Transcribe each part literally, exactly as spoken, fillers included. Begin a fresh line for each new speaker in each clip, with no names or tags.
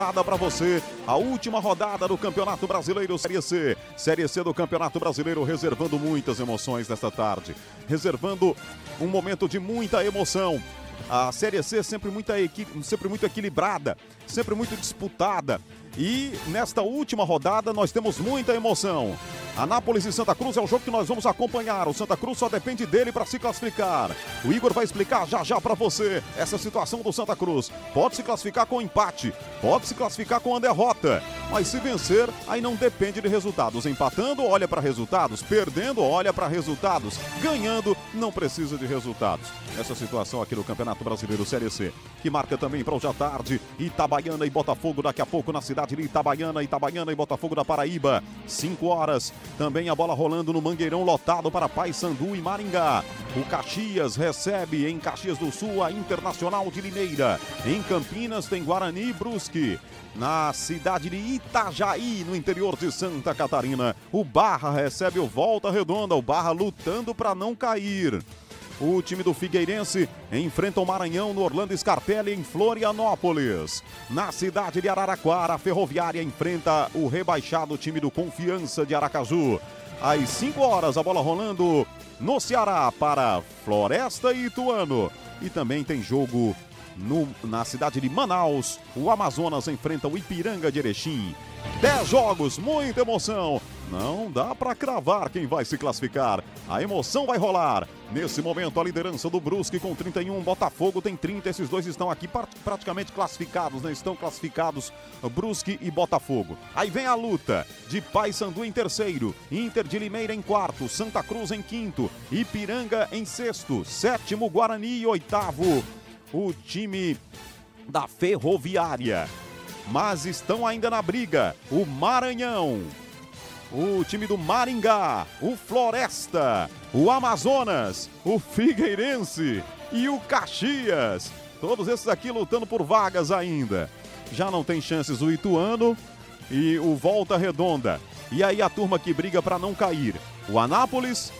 Para você, a última rodada do Campeonato Brasileiro Série C. Série C do Campeonato Brasileiro, reservando muitas emoções nesta tarde. Reservando um momento de muita emoção. A Série C sempre, muita equi... sempre muito equilibrada, sempre muito disputada. E nesta última rodada nós temos muita emoção. Anápolis e Santa Cruz é o jogo que nós vamos acompanhar. O Santa Cruz só depende dele para se classificar. O Igor vai explicar já já para você essa situação do Santa Cruz. Pode se classificar com empate, pode se classificar com a derrota, mas se vencer, aí não depende de resultados. Empatando, olha para resultados. Perdendo, olha para resultados. Ganhando, não precisa de resultados. Essa situação aqui no Campeonato Brasileiro Série C, que marca também para hoje à tarde Itabaiana e Botafogo daqui a pouco na cidade de Itabaiana, Itabaiana e Botafogo da Paraíba, cinco horas. Também a bola rolando no Mangueirão lotado para Paysandu e Maringá. O Caxias recebe em Caxias do Sul a Internacional de Limeira. Em Campinas tem Guarani e Brusque. Na cidade de Itajaí, no interior de Santa Catarina, o Barra recebe o Volta Redonda. O Barra lutando para não cair. O time do Figueirense enfrenta o Maranhão no Orlando Scarpelli em Florianópolis. Na cidade de Araraquara, a Ferroviária enfrenta o rebaixado time do Confiança de Aracaju. Às cinco horas, a bola rolando no Ceará para Floresta e Ituano. E também tem jogo no, na cidade de Manaus. O Amazonas enfrenta o Ipiranga de Erechim. Dez jogos, muita emoção. Não dá para cravar quem vai se classificar. A emoção vai rolar. Nesse momento, a liderança do Brusque com trinta e um, Botafogo tem trinta. Esses dois estão aqui praticamente classificados, né? Estão classificados Brusque e Botafogo. Aí vem a luta de Paysandu em terceiro, Inter de Limeira em quarto, Santa Cruz em quinto, Ipiranga em sexto, sétimo Guarani e oitavo o time da Ferroviária. Mas estão ainda na briga o Maranhão, o time do Maringá, o Floresta, o Amazonas, o Figueirense e o Caxias. Todos esses aqui lutando por vagas ainda. Já não tem chances o Ituano e o Volta Redonda. E aí a turma que briga para não cair. O Anápolis,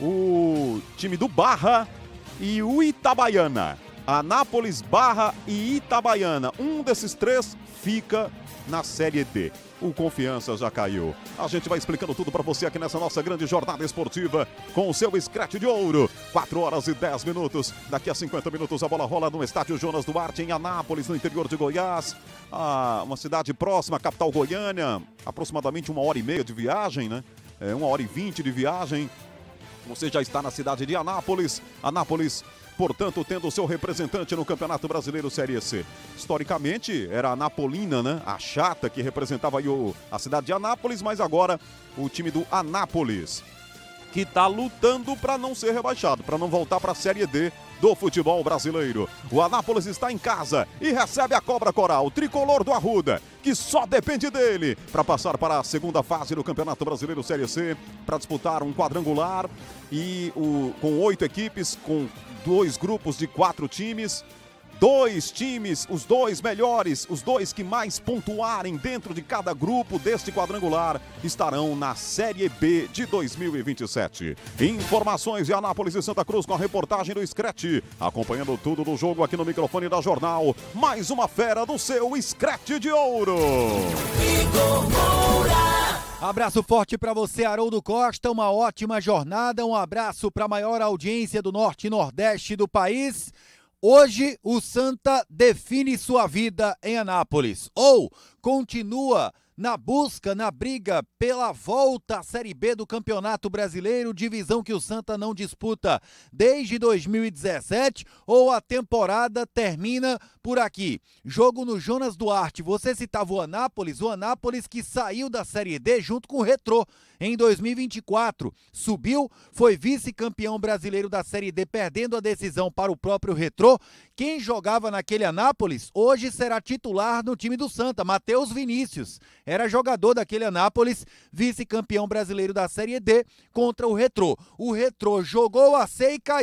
o time do Barra e o Itabaiana. Anápolis, Barra e Itabaiana. Um desses três fica na Série D. O Confiança já caiu. A gente vai explicando tudo para você aqui nessa nossa grande jornada esportiva com o seu Scratch de Ouro. quatro horas e dez minutos. Daqui a cinquenta minutos a bola rola no estádio Jonas Duarte em Anápolis, no interior de Goiás. Ah, uma cidade próxima à capital Goiânia. Aproximadamente uma hora e meia de viagem, né? É, uma hora e vinte de viagem. Você já está na cidade de Anápolis. Anápolis, portanto, tendo o seu representante no Campeonato Brasileiro Série C. Historicamente, era a Anapolina, né? A chata que representava aí o, a cidade de Anápolis, mas agora o time do Anápolis, que está lutando para não ser rebaixado, para não voltar para a Série D do futebol brasileiro. O Anápolis está em casa e recebe a Cobra Coral, tricolor do Arruda, que só depende dele para passar para a segunda fase do Campeonato Brasileiro Série C, para disputar um quadrangular e o, com oito equipes, com dois grupos de quatro times. Dois times, os dois melhores, os dois que mais pontuarem dentro de cada grupo deste quadrangular estarão na Série B de dois mil e vinte e sete. Informações de Anápolis e Santa Cruz com a reportagem do Scratch. Acompanhando tudo do jogo aqui no microfone da Jornal. Mais uma fera do seu Scratch de Ouro.
Abraço forte para você, Haroldo Costa. Uma ótima jornada. Um abraço para a maior audiência do Norte e Nordeste do país. Hoje, o Santa define sua vida em Anápolis, ou continua na busca, na briga pela volta à Série B do Campeonato Brasileiro, divisão que o Santa não disputa desde dois mil e dezessete, ou a temporada termina por aqui. Jogo no Jonas Duarte. Você citava o Anápolis, o Anápolis que saiu da Série D junto com o Retrô em dois mil e vinte e quatro. Subiu, foi vice-campeão brasileiro da Série D, perdendo a decisão para o próprio Retrô. Quem jogava naquele Anápolis, hoje será titular no time do Santa, Matheus Vinícius. Era jogador daquele Anápolis, vice-campeão brasileiro da Série D contra o Retrô. O Retrô jogou a C e caiu.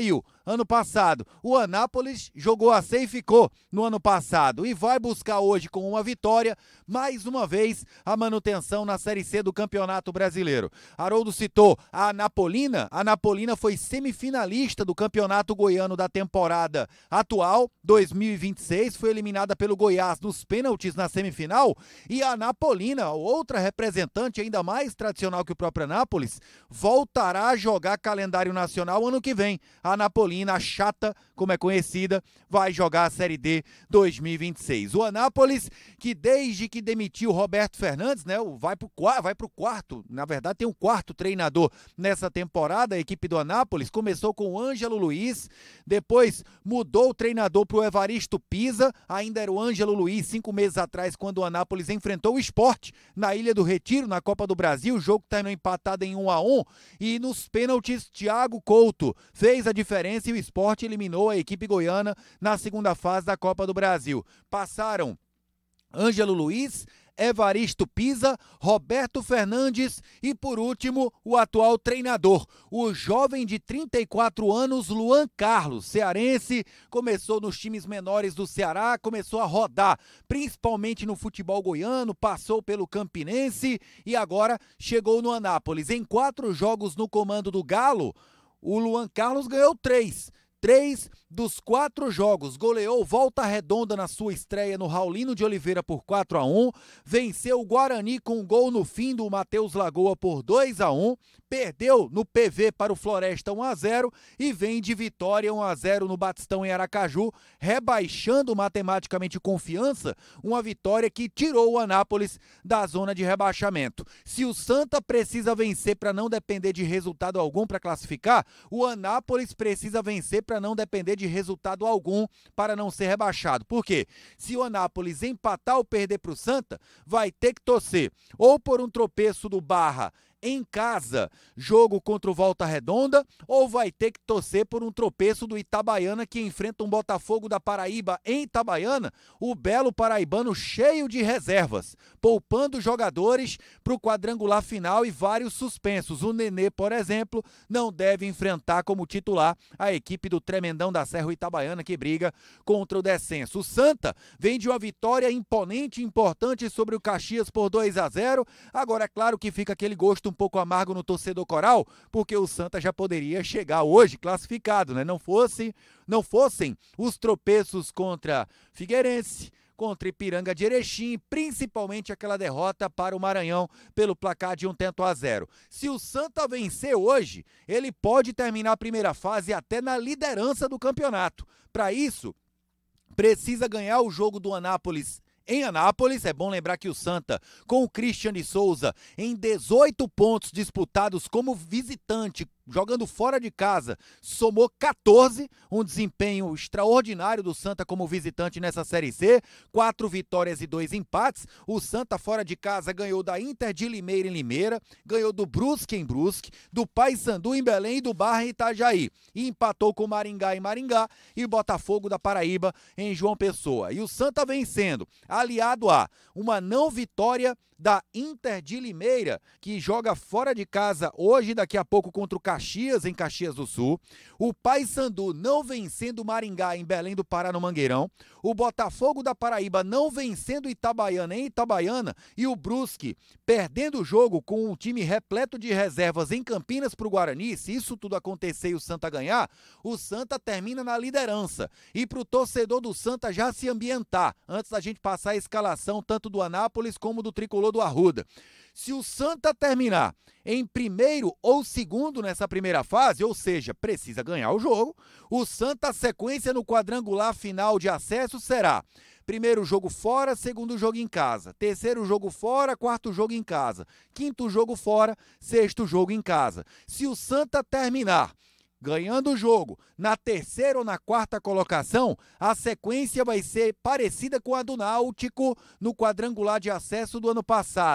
ano passado. O Anápolis jogou a C e ficou no ano passado e vai buscar hoje com uma vitória, mais uma vez, a manutenção na Série C do Campeonato Brasileiro. Haroldo citou a Anapolina. A Anapolina foi semifinalista do Campeonato Goiano da temporada atual, dois mil e vinte e seis, foi eliminada pelo Goiás nos pênaltis na semifinal, e a Anapolina, outra representante ainda mais tradicional que o próprio Anápolis, voltará a jogar calendário nacional ano que vem. A Anapolina, a chata, como é conhecida, vai jogar a Série D dois mil e vinte e seis. O Anápolis, que desde que demitiu o Roberto Fernandes, né, vai pro, vai pro quarto, na verdade tem um quarto treinador nessa temporada, a equipe do Anápolis, começou com o Ângelo Luiz, depois mudou o treinador pro Evaristo Pisa, ainda era o Ângelo Luiz cinco meses atrás, quando o Anápolis enfrentou o Sport na Ilha do Retiro, na Copa do Brasil, o jogo terminou empatado em um a um, e nos pênaltis, Thiago Couto fez a diferença e o Sport eliminou a equipe goiana na segunda fase da Copa do Brasil. Passaram Ângelo Luiz, Evaristo Pisa, Roberto Fernandes e, por último, o atual treinador, o jovem de trinta e quatro anos, Luan Carlos, cearense, começou nos times menores do Ceará, começou a rodar, principalmente no futebol goiano, passou pelo Campinense e agora chegou no Anápolis. Em quatro jogos no comando do Galo, o Luan Carlos ganhou três. Três dos quatro jogos, goleou Volta Redonda na sua estreia no Raulino de Oliveira por quatro a um, venceu o Guarani com um gol no fim do Matheus Lagoa por dois a um, perdeu no P V para o Floresta um a zero e vem de vitória um a zero no Batistão em Aracaju, rebaixando matematicamente Confiança, uma vitória que tirou o Anápolis da zona de rebaixamento. Se o Santa precisa vencer para não depender de resultado algum para classificar, o Anápolis precisa vencer para não depender de resultado algum para não ser rebaixado. Por quê? Se o Anápolis empatar ou perder para o Santa, vai ter que torcer ou por um tropeço do Barra em casa, jogo contra o Volta Redonda, ou vai ter que torcer por um tropeço do Itabaiana, que enfrenta um Botafogo da Paraíba em Itabaiana, o belo paraibano cheio de reservas, poupando jogadores para o quadrangular final e vários suspensos. O Nenê, por exemplo, não deve enfrentar como titular a equipe do Tremendão da Serra Itabaiana, que briga contra o descenso. O Santa vem de uma vitória imponente e importante sobre o Caxias por dois a zero, agora é claro que fica aquele gosto um pouco amargo no torcedor coral, porque o Santa já poderia chegar hoje classificado, né? Não fosse, não fossem os tropeços contra Figueirense, contra Ipiranga de Erechim, principalmente aquela derrota para o Maranhão pelo placar de um tento a zero. Se o Santa vencer hoje, ele pode terminar a primeira fase até na liderança do campeonato. Para isso, precisa ganhar o jogo do Anápolis em Anápolis. É bom lembrar que o Santa, com o Christian de Souza, em dezoito pontos disputados como visitante, jogando fora de casa, somou quatorze, um desempenho extraordinário do Santa como visitante nessa Série C, quatro vitórias e dois empates. O Santa fora de casa ganhou da Inter de Limeira em Limeira, ganhou do Brusque em Brusque, do Paysandu em Belém e do Barra em Itajaí, e empatou com o Maringá em Maringá e o Botafogo da Paraíba em João Pessoa. E o Santa vencendo, aliado a uma não vitória da Inter de Limeira, que joga fora de casa hoje e daqui a pouco contra o Caxias, em Caxias do Sul. O Paysandu não vencendo o Maringá em Belém do Pará, no Mangueirão. O Botafogo da Paraíba não vencendo o Itabaiana em Itabaiana. E o Brusque perdendo o jogo com um time repleto de reservas em Campinas para o Guarani. Se isso tudo acontecer e o Santa ganhar, o Santa termina na liderança. E para o torcedor do Santa já se ambientar, antes da gente passar a escalação tanto do Anápolis como do Tricolor do Arruda. Se o Santa terminar em primeiro ou segundo nessa primeira fase, ou seja, precisa ganhar o jogo, o Santa, a sequência no quadrangular final de acesso será: primeiro jogo fora, segundo jogo em casa, terceiro jogo fora, quarto jogo em casa, quinto jogo fora, sexto jogo em casa. Se o Santa terminar ganhando o jogo na terceira ou na quarta colocação, a sequência vai ser parecida com a do Náutico no quadrangular de acesso do ano passado.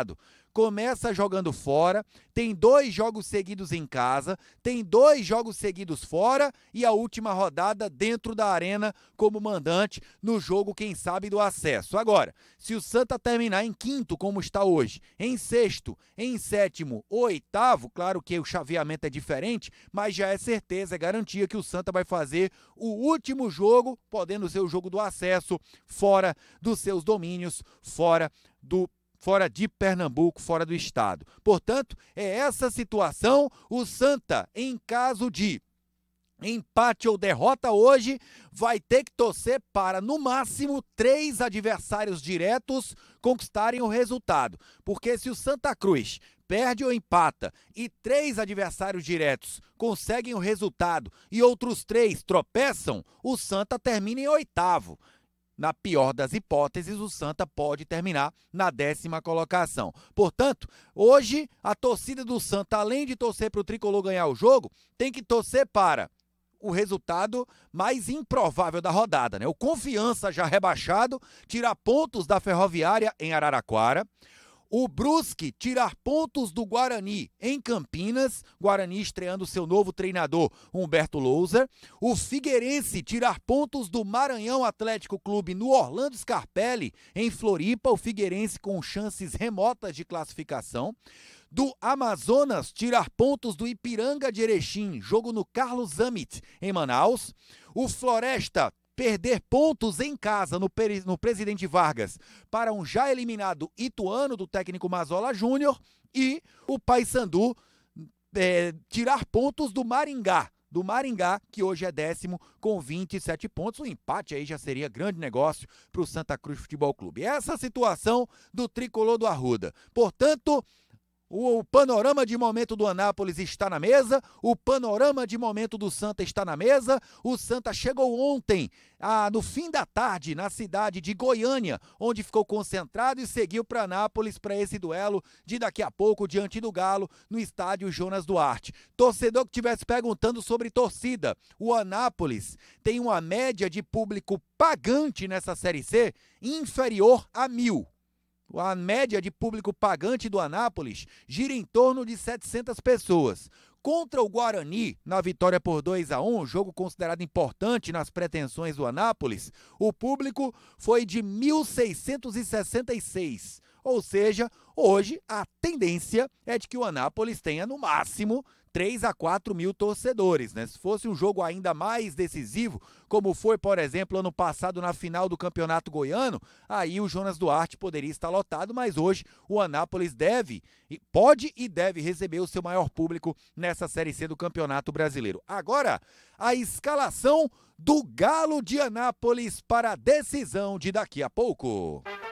começa jogando fora, tem dois jogos seguidos em casa, tem dois jogos seguidos fora e a última rodada dentro da arena como mandante no jogo, quem sabe, do acesso. Agora, se o Santa terminar em quinto, como está hoje, em sexto, em sétimo ou oitavo, claro que o chaveamento é diferente, mas já é certeza, é garantia que o Santa vai fazer o último jogo, podendo ser o jogo do acesso, fora dos seus domínios, fora do fora de Pernambuco, fora do estado. Portanto, é essa situação. O Santa, em caso de empate ou derrota hoje, vai ter que torcer para, no máximo, três adversários diretos conquistarem o resultado. Porque se o Santa Cruz perde ou empata e três adversários diretos conseguem o resultado e outros três tropeçam, o Santa termina em oitavo. Na pior das hipóteses, o Santa pode terminar na décima colocação. Portanto, hoje, a torcida do Santa, além de torcer para o Tricolor ganhar o jogo, tem que torcer para o resultado mais improvável da rodada, né? O Confiança, já rebaixado, tirar pontos da Ferroviária em Araraquara. O Brusque tirar pontos do Guarani em Campinas, Guarani estreando seu novo treinador Humberto Louser. O Figueirense tirar pontos do Maranhão Atlético Clube no Orlando Scarpelli, em Floripa, o Figueirense com chances remotas de classificação. Do Amazonas tirar pontos do Ipiranga de Erechim, jogo no Carlos Zammit, em Manaus. O Floresta perder pontos em casa no, no Presidente Vargas para um já eliminado Ituano do técnico Mazola Júnior e o Paysandu é, tirar pontos do Maringá, do Maringá, que hoje é décimo com vinte e sete pontos. O empate aí já seria grande negócio para o Santa Cruz Futebol Clube. Essa situação do Tricolor do Arruda. Portanto, o panorama de momento do Anápolis está na mesa, o panorama de momento do Santa está na mesa. O Santa chegou ontem, ah, no fim da tarde, na cidade de Goiânia, onde ficou concentrado e seguiu para Anápolis para esse duelo de daqui a pouco diante do Galo, no estádio Jonas Duarte. Torcedor que estivesse perguntando sobre torcida, o Anápolis tem uma média de público pagante nessa Série C inferior a mil. A média de público pagante do Anápolis gira em torno de setecentas pessoas. Contra o Guarani, na vitória por dois a um, jogo considerado importante nas pretensões do Anápolis, o público foi de mil seiscentos e sessenta e seis. Ou seja, hoje a tendência é de que o Anápolis tenha no máximo três a quatro mil torcedores, né? Se fosse um jogo ainda mais decisivo, como foi, por exemplo, ano passado na final do Campeonato Goiano, aí o Jonas Duarte poderia estar lotado, mas hoje o Anápolis deve, pode e deve receber o seu maior público nessa Série C do Campeonato Brasileiro. Agora, a escalação do Galo de Anápolis para a decisão de daqui a pouco.